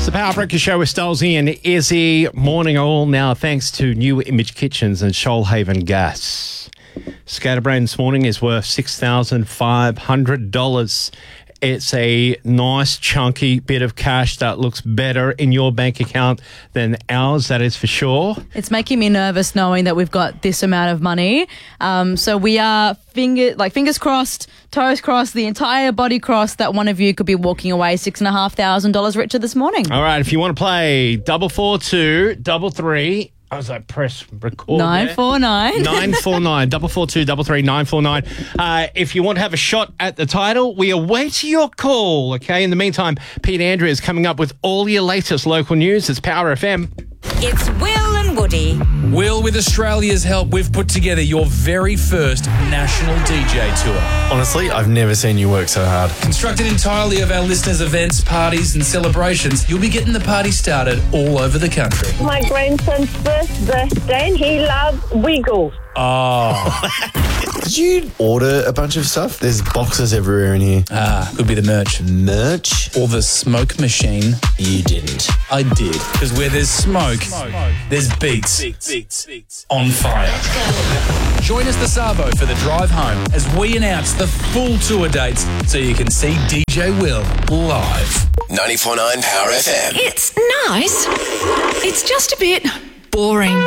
the Power Breakfast Show with Stolzy and Izzy. Morning all. Now, thanks to New Image Kitchens and Shoalhaven Gas. Scatterbrain this morning is worth $6,500. It's a nice, chunky bit of cash that looks better in your bank account than ours, that is for sure. It's making me nervous knowing that we've got this amount of money. So we are fingers crossed, toes crossed, the entire body crossed that one of you could be walking away $6,500 richer this morning. All right, if you want to play 442 33. I was like, press record. 949. 949 442 33 949. If you want to have a shot at the title, we await your call. Okay. In the meantime, Pete Andrea is coming up with all your latest local news. It's Power FM. It's Will and Woody. Will, with Australia's help, we've put together your very first national DJ tour. Honestly, I've never seen you work so hard. Constructed entirely of our listeners' events, parties and celebrations, you'll be getting the party started all over the country. My grandson's first birthday and he loves Wiggles. Oh. Did you order a bunch of stuff? There's boxes everywhere in here. Could be the merch. Merch? Or the smoke machine. You didn't. I did. Because where there's smoke, there's beats. On fire. Join us this Arvo for the drive home as we announce the full tour dates so you can see DJ Will live. 94.9 Power FM. It's nice. It's just a bit boring.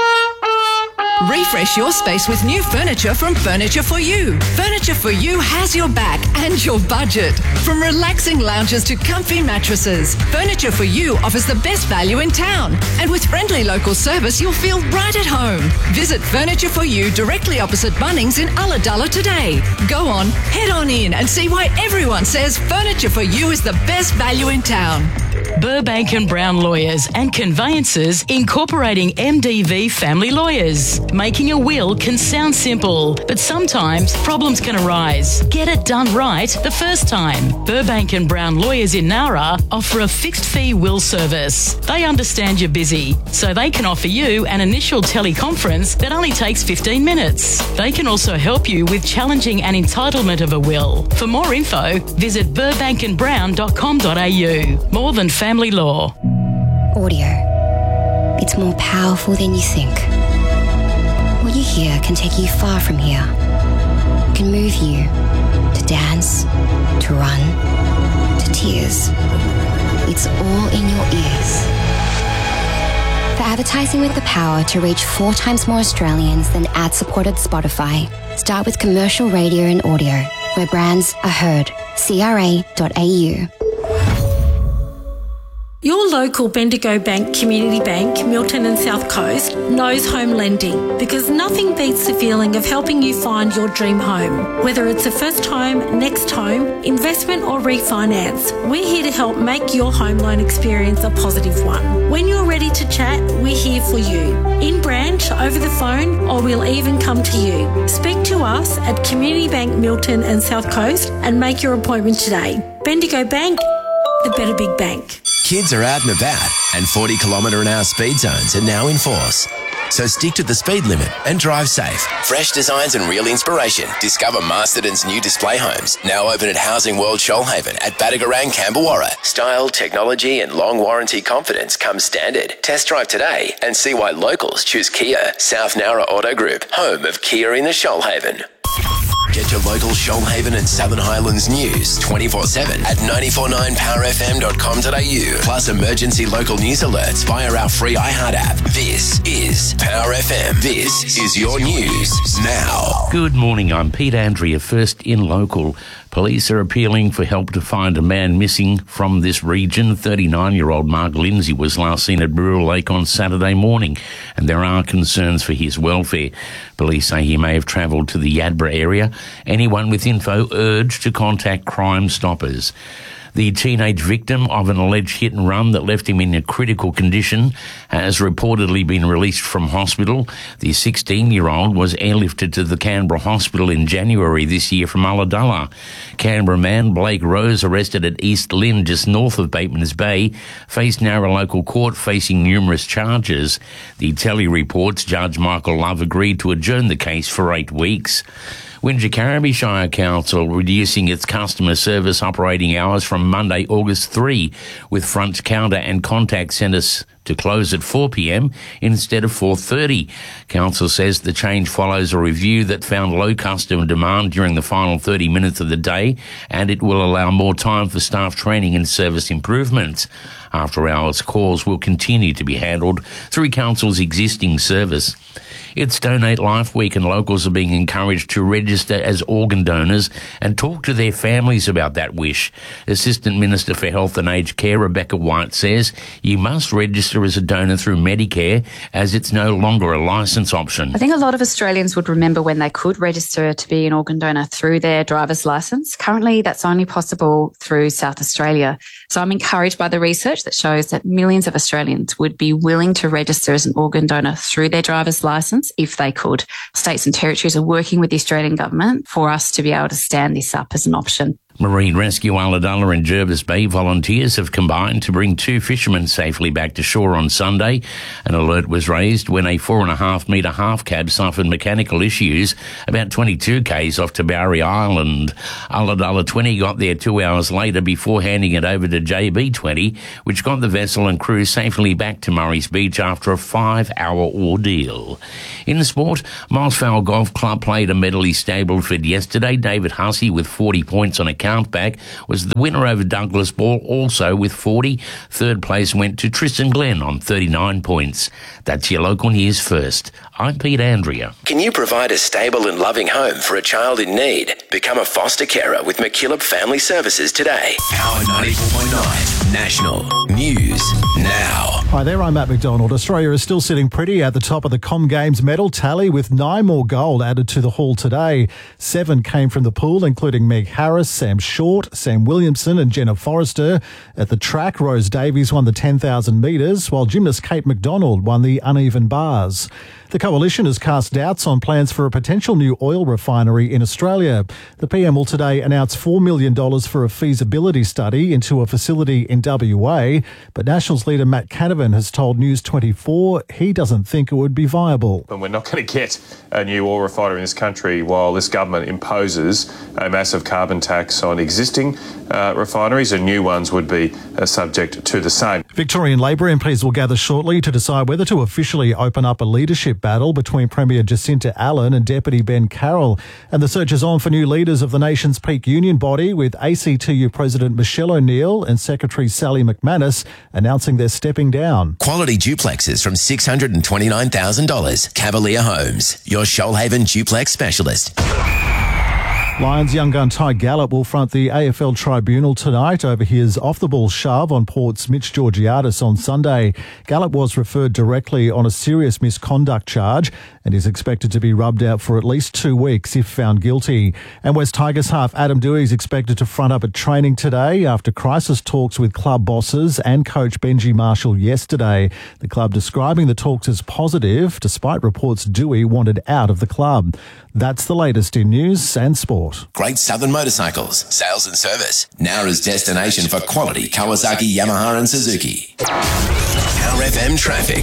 Refresh your space with new furniture from Furniture For You. Furniture For You has your back and your budget. From relaxing lounges to comfy mattresses, Furniture For You offers the best value in town. And with friendly local service, you'll feel right at home. Visit Furniture For You directly opposite Bunnings in Ulladulla today. Go on, head on in and see why everyone says Furniture For You is the best value in town. Burbank and Brown Lawyers and Conveyancers, incorporating MDV Family Lawyers. Making a will can sound simple, but sometimes problems can arise. Get it done right the first time. Burbank and Brown Lawyers in Nara offer a fixed fee will service. They understand you're busy, so they can offer you an initial teleconference that only takes 15 minutes. They can also help you with challenging an entitlement of a will. For more info, visit burbankandbrown.com.au. More than family law. Audio. It's more powerful than you think. What you hear can take you far from here. It can move you to dance, to run, to tears. It's all in your ears. For advertising with the power to reach 4 times more Australians than ad-supported Spotify, start with commercial radio and audio, where brands are heard. CRA.au. Your local Bendigo Bank Community Bank, Milton and South Coast, knows home lending because nothing beats the feeling of helping you find your dream home. Whether it's a first home, next home, investment or refinance, we're here to help make your home loan experience a positive one. When you're ready to chat, we're here for you. In branch, over the phone, or we'll even come to you. Speak to us at Community Bank Milton and South Coast and make your appointment today. Bendigo Bank, the better big bank. Kids are out and about, and 40 km/h speed zones are now in force. So stick to the speed limit and drive safe. Fresh designs and real inspiration. Discover Masterton's new display homes, now open at Housing World Shoalhaven at Badagarang, Camberwarra. Style, technology and long warranty confidence come standard. Test drive today and see why locals choose Kia. South Nowra Auto Group, home of Kia in the Shoalhaven. Get your local Shoalhaven and Southern Highlands news 24/7 at 949powerfm.com.au. Plus emergency local news alerts via our free iHeart app. This is Power FM. This is your news now. Good morning, I'm Pete Andrea, first in local. Police are appealing for help to find a man missing from this region. 39-year-old Mark Lindsay was last seen at Burrell Lake on Saturday morning, and there are concerns for his welfare. Police say he may have travelled to the Yadbra area. Anyone with info urged to contact Crime Stoppers. The teenage victim of an alleged hit and run that left him in a critical condition has reportedly been released from hospital. The 16-year-old was airlifted to the Canberra hospital in January this year from Ulladulla. Canberra man Blake Rose, arrested at East Lynn, just north of Batemans Bay, faced Nowra local court facing numerous charges. The Telly reports Judge Michael Love agreed to adjourn the case for 8 weeks. Wingecarribee Shire Council reducing its customer service operating hours from Monday, August 3, with front counter and contact centres to close at 4 p.m. instead of 4:30. Council says the change follows a review that found low customer demand during the final 30 minutes of the day, and it will allow more time for staff training and service improvements. After-hours calls will continue to be handled through Council's existing service. It's Donate Life Week and locals are being encouraged to register as organ donors and talk to their families about that wish. Assistant Minister for Health and Aged Care Rebecca White says you must register as a donor through Medicare as it's no longer a licence option. I think a lot of Australians would remember when they could register to be an organ donor through their driver's licence. Currently, that's only possible through South Australia. So I'm encouraged by the research that shows that millions of Australians would be willing to register as an organ donor through their driver's licence if they could. States and territories are working with the Australian government for us to be able to stand this up as an option. Marine Rescue Ulladulla and Jervis Bay volunteers have combined to bring 2 fishermen safely back to shore on Sunday. An alert was raised when a 4.5 metre half cab suffered mechanical issues about 22 k's off Tabourie Island. Ulladulla 20 got there 2 hours later before handing it over to JB 20, which got the vessel and crew safely back to Murray's Beach after a 5-hour ordeal. In sport, Mossvale Golf Club played a medley Stableford yesterday. David Hussey with 40 points on a countback was the winner over Douglas Ball, also with 40. Third place went to Tristan Glen on 39 points. That's your local news first. I'm Pete Andrea. Can you provide a stable and loving home for a child in need? Become a foster carer with McKillop Family Services today. Power 94.9 National News Now. Hi there, I'm Matt McDonald. Australia is still sitting pretty at the top of the Com Games medal tally with 9 more gold added to the haul today. 7 came from the pool, including Meg Harris, Sam Short, Sam Williamson and Jenna Forrester. At the track, Rose Davies won the 10,000 metres, while gymnast Kate McDonald won the uneven bars. The coalition has cast doubts on plans for a potential new oil refinery in Australia. The PM will today announce $4 million for a feasibility study into a facility in WA, but Nationals leader Matt Canavan has told News 24 he doesn't think it would be viable. And we're not going to get a new oil refinery in this country while this government imposes a massive carbon tax on existing refineries, and new ones would be subject to the same. Victorian Labor MPs will gather shortly to decide whether to officially open up a leadership battle between Premier Jacinta Allen and Deputy Ben Carroll. And the search is on for new leaders of the nation's peak union body, with ACTU President Michelle O'Neill and Secretary Sally McManus announcing they're stepping down. Quality duplexes from $629,000. Cavalier Homes, your Shoalhaven duplex specialist. Lions young gun Ty Gallup will front the AFL Tribunal tonight over his off-the-ball shove on Port's Mitch Georgiadis on Sunday. Gallup was referred directly on a serious misconduct charge and is expected to be rubbed out for at least 2 weeks if found guilty. And West Tigers half Adam Dewey is expected to front up at training today after crisis talks with club bosses and coach Benji Marshall yesterday. The club describing the talks as positive, despite reports Dewey wanted out of the club. That's the latest in news and sport. Great Southern Motorcycles, sales and service. Nowra's destination for quality Kawasaki, Yamaha and Suzuki. Power FM traffic.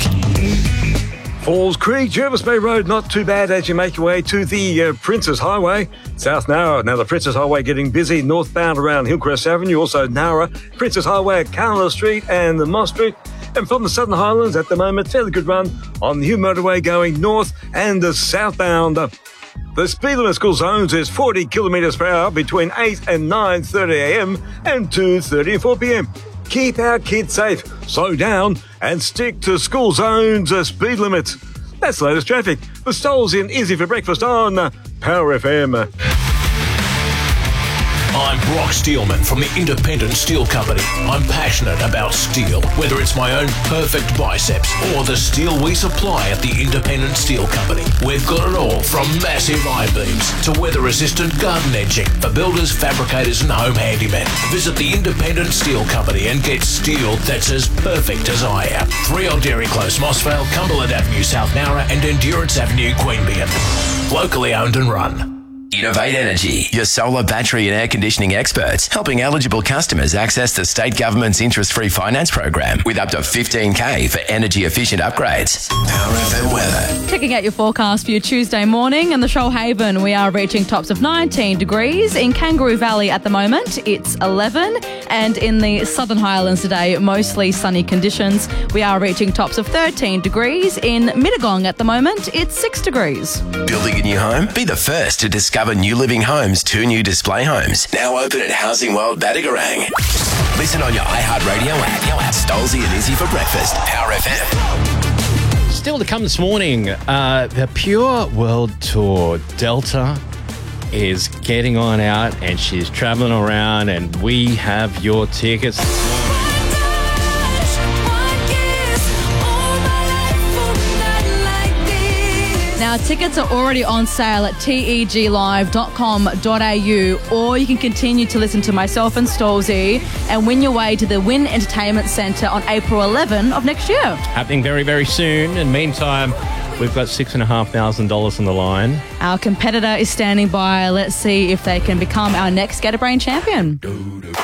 Falls Creek, Jervis Bay Road, not too bad as you make your way to the Princess Highway. South Nowra, now the Princess Highway getting busy northbound around Hillcrest Avenue, also Nowra, Princess Highway at Carnlow Street and the Moss Street. And from the Southern Highlands at the moment, fairly good run on the Hume Motorway going north and southbound. The speed limit school zones is 40 kilometres per hour between 8 and 9:30 a.m. and 2:30 and 4 p.m. Keep our kids safe, slow down and stick to school zones speed limits. That's the latest traffic. The Stoles in Easy for Breakfast on Power FM. I'm Brock Steelman from the Independent Steel Company. I'm passionate about steel, whether it's my own perfect biceps or the steel we supply at the Independent Steel Company. We've got it all from massive I-beams to weather-resistant garden edging for builders, fabricators and home handymen. Visit the Independent Steel Company and get steel that's as perfect as I am. 3 Old Dairy Close, Mossvale, Cumberland Avenue, South Nowra and Endurance Avenue, Queanbeyan. Locally owned and run. Innovate Energy, your solar battery and air conditioning experts, helping eligible customers access the state government's interest-free finance program with up to $15,000 for energy-efficient upgrades. Power FM weather. Checking out your forecast for your Tuesday morning in the Shoalhaven, we are reaching tops of 19 degrees. In Kangaroo Valley at the moment, it's 11. And in the Southern Highlands today, mostly sunny conditions. We are reaching tops of 13 degrees. In Mittagong at the moment, it's 6 degrees. Building a new home? Be the first to discover New Living Homes' 2 new display homes. Now open at Housing World Badagarang. Listen on your iHeartRadio app. Stolzy and Izzy for breakfast. Power FM. Still to come this morning, the Pure World Tour Delta is getting on out and she's traveling around, and we have your tickets. Now, tickets are already on sale at teglive.com.au, or you can continue to listen to myself and Stolzy and win your way to the Wynn Entertainment Centre on April 11 of next year. Happening very, very soon. In the meantime, we've got $6,500 on the line. Our competitor is standing by. Let's see if they can become our next Scatterbrain champion.